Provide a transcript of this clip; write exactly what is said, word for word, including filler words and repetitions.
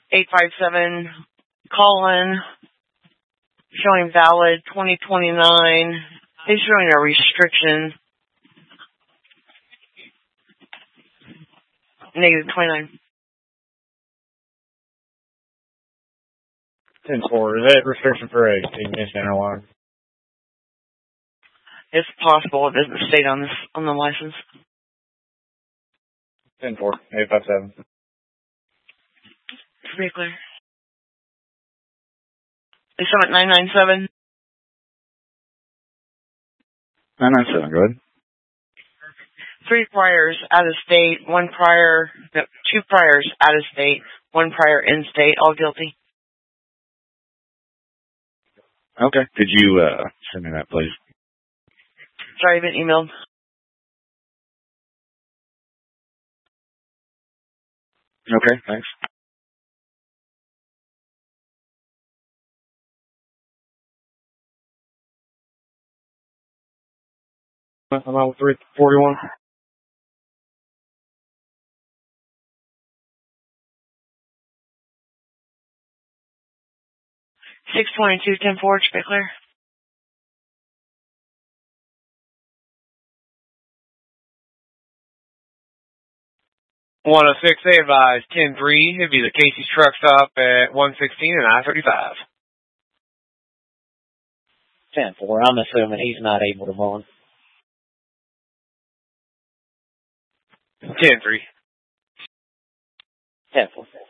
eight five seven, Colin, showing valid twenty twenty-nine. He's showing a restriction. Negative twenty-nine. ten four, is that restriction for a ignition alarm? It's possible. It doesn't state on this on the license. ten four, eight five seven. Pretty clear. They show at nine nine seven. nine nine seven, go ahead. Three priors out of state, one prior, no, two priors out of state, one prior in state, all guilty. Okay. Could you uh, send me that, please? Sorry, I've been emailed. Okay, thanks. I'm out with three forty-one. six twenty-two, ten four, to be clear. one oh six, they advise ten three. It'd be the Casey's truck stop at one sixteen and I thirty-five. ten four, I'm assuming he's not able to bond. ten three. ten four.